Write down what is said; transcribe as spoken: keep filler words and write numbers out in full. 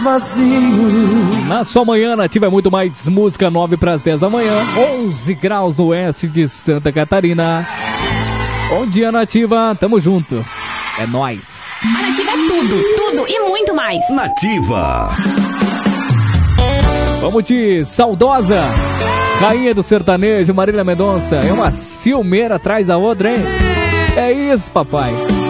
vazio. Na sua manhã nativa é muito mais música, nove para as dez da manhã, onze graus no oeste de Santa Catarina. Bom dia, Nativa, tamo junto. É nóis. A Nativa é tudo, tudo e muito mais. Nativa. Vamos de saudosa. Rainha do sertanejo, Marília Mendonça. É uma ciumeira atrás da outra, hein? É isso, papai.